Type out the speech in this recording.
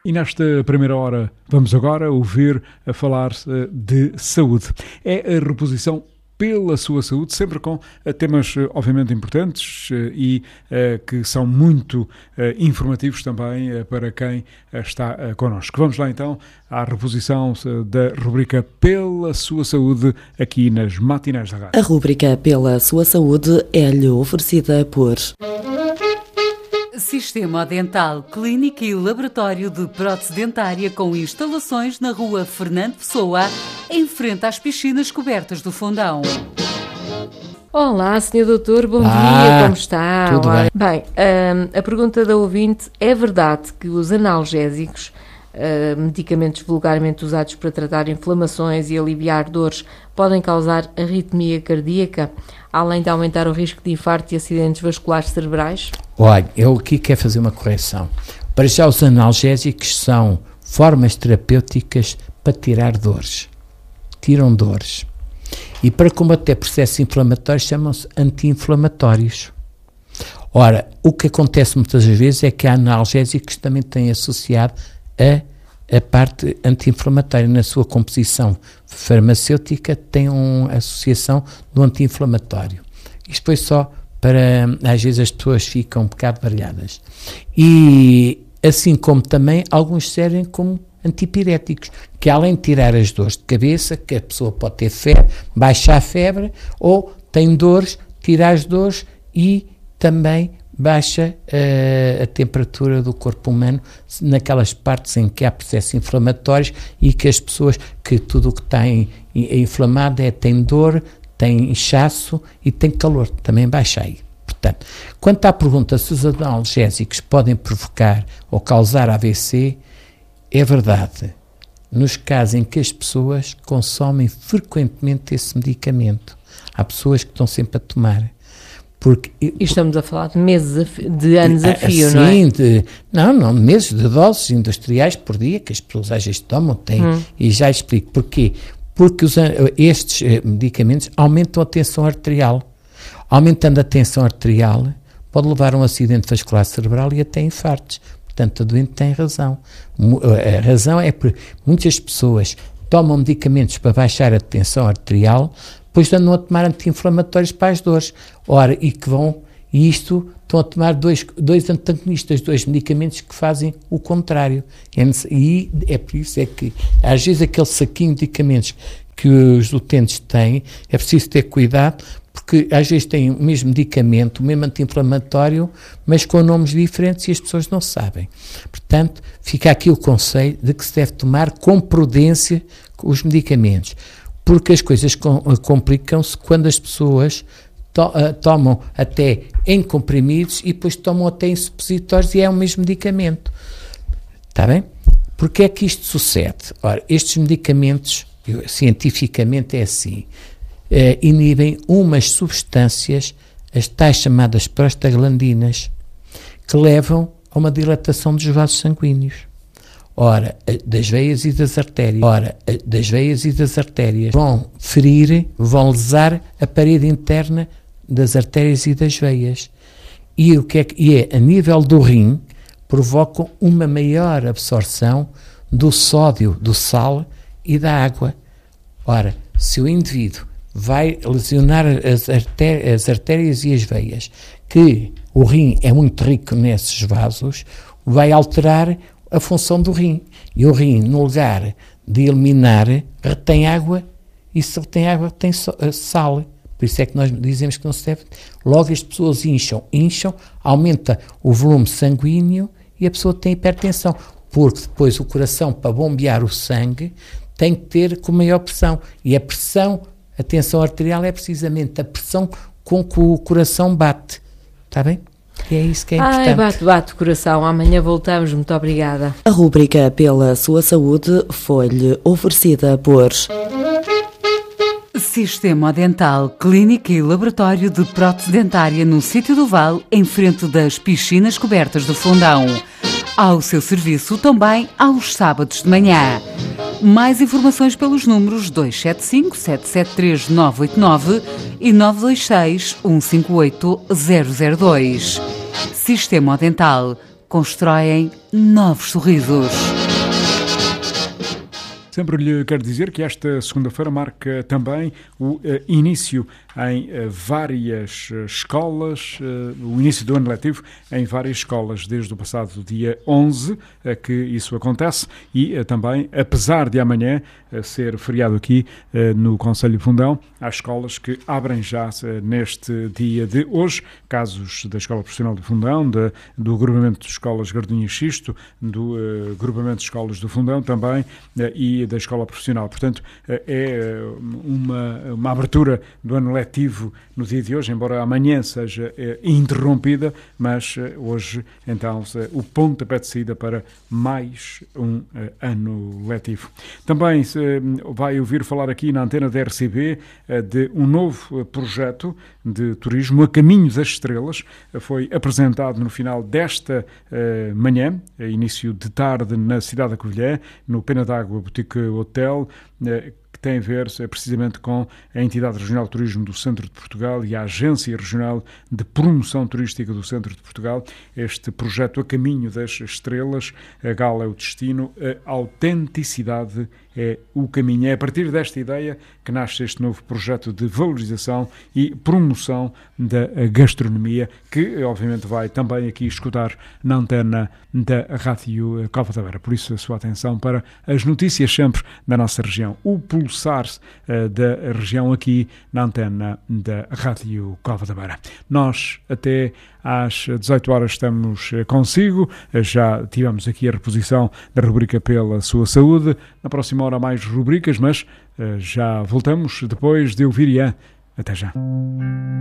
E nesta primeira hora vamos agora ouvir a falar de saúde. É a reposição pela sua saúde, sempre com temas obviamente importantes e que são muito informativos também para quem está connosco. Vamos lá então à reposição da rubrica Pela Sua Saúde aqui nas Matinais da Rádio. A rubrica Pela Sua Saúde é-lhe oferecida por Sistema Dental, clínica e laboratório de prótese dentária com instalações na rua Fernando Pessoa, em frente às piscinas cobertas do Fundão. Olá, Sr. Doutor, bom dia, como está? Tudo bem. Bem, a pergunta da ouvinte: é verdade que os analgésicos, medicamentos vulgarmente usados para tratar inflamações e aliviar dores, podem causar arritmia cardíaca, além de aumentar o risco de infarto e acidentes vasculares cerebrais? Olha, eu aqui quero fazer uma correção. Para já, os analgésicos são formas terapêuticas para tirar dores. Tiram dores. E para combater processos inflamatórios chamam-se anti-inflamatórios. Ora, o que acontece muitas vezes é que há analgésicos que também têm associado a parte anti-inflamatória. Na sua composição farmacêutica tem uma associação do anti-inflamatório. Isto foi só para, às vezes as pessoas ficam um bocado variadas. E assim como também alguns servem como antipiréticos, que além de tirar as dores de cabeça, que a pessoa pode ter febre, baixar a febre, ou tem dores, tira as dores e também baixa a temperatura do corpo humano naquelas partes em que há processos inflamatórios e que as pessoas, que tudo o que está inflamado tem dor, tem inchaço e tem calor, também baixa aí. Portanto, quanto à pergunta se os analgésicos podem provocar ou causar AVC, é verdade, nos casos em que as pessoas consomem frequentemente esse medicamento. Há pessoas que estão sempre a tomar. Porque, e estamos a falar de meses, de anos a fio, não é? Sim, não, de meses, de doses industriais por dia, que as pessoas às vezes tomam, e já explico porquê. Porque estes medicamentos aumentam a tensão arterial. Aumentando a tensão arterial, pode levar a um acidente vascular cerebral e até infartos. Portanto, a doente tem razão. A razão é porque muitas pessoas tomam medicamentos para baixar a tensão arterial, depois andam a tomar anti-inflamatórios para as dores. Ora, e isto estão a tomar dois antagonistas, dois medicamentos que fazem o contrário. E é por isso é que, às vezes, aquele saquinho de medicamentos que os utentes têm, é preciso ter cuidado, porque às vezes têm o mesmo medicamento, o mesmo anti-inflamatório, mas com nomes diferentes e as pessoas não sabem. Portanto, fica aqui o conselho de que se deve tomar com prudência os medicamentos, porque as coisas complicam-se quando as pessoas tomam até em comprimidos e depois tomam até em supositórios e é o mesmo medicamento. Está bem? Porque é que isto sucede? Ora, estes medicamentos, cientificamente é assim, inibem umas substâncias, as tais chamadas prostaglandinas, que levam a uma dilatação dos vasos sanguíneos. Ora, das veias e das artérias. Vão ferir, vão lesar a parede interna das artérias e das veias. E o que é a nível do rim, provocam uma maior absorção do sódio, do sal e da água. Ora, se o indivíduo vai lesionar as artérias e as veias, que o rim é muito rico nesses vasos, vai alterar a função do rim. E o rim, no lugar de eliminar, retém água, e se retém água, tem sal. Por isso é que nós dizemos que não se deve. Logo as pessoas incham, aumenta o volume sanguíneo e a pessoa tem hipertensão. Porque depois o coração, para bombear o sangue, tem que ter com maior pressão. E a pressão, a tensão arterial é precisamente a pressão com que o coração bate. Está bem? E é isso que é importante. Bate o coração. Amanhã voltamos. Muito obrigada. A rubrica Pela Sua Saúde foi-lhe oferecida por Sistema Dental, clínica e laboratório de prótese dentária no Sítio do Vale, em frente das piscinas cobertas do Fundão. Ao seu serviço também aos sábados de manhã. Mais informações pelos números 275-773-989 e 926-158-002. Sistema Dental, constroem novos sorrisos. Sempre lhe quero dizer que esta segunda-feira marca também o início em várias escolas, o início do ano letivo em várias escolas, desde o passado dia 11 que isso acontece e também, apesar de amanhã ser feriado aqui no Concelho de Fundão, há escolas que abrem já neste dia de hoje, casos da Escola Profissional de Fundão, do agrupamento de escolas Gardunha Xisto, do agrupamento de escolas do Fundão também e da Escola Profissional. Portanto, é uma abertura do ano letivo no dia de hoje, embora amanhã seja interrompida, mas hoje, então, o pontapé de saída para mais um ano letivo. Também vai ouvir falar aqui na antena da RCB de um novo projeto de turismo a caminho das estrelas. Foi apresentado no final desta manhã, início de tarde, na cidade da Covilhã, no Pena d'Água Boutique Hotel, que tem a ver precisamente com a Entidade Regional de Turismo do Centro de Portugal e a Agência Regional de Promoção Turística do Centro de Portugal. Este projeto a caminho das estrelas, a gala é o destino, a autenticidade é o caminho. É a partir desta ideia que nasce este novo projeto de valorização e promoção da gastronomia, que obviamente vai também aqui escutar na antena da Rádio Cova da Beira. Por isso a sua atenção para as notícias sempre da nossa região. O pulsar da região aqui na antena da Rádio Cova da Beira. Nós até às 18 horas estamos consigo. Já tivemos aqui a reposição da rubrica Pela Sua Saúde. Na próxima hora mais rubricas, mas já voltamos depois de ouvir Ian. Até já.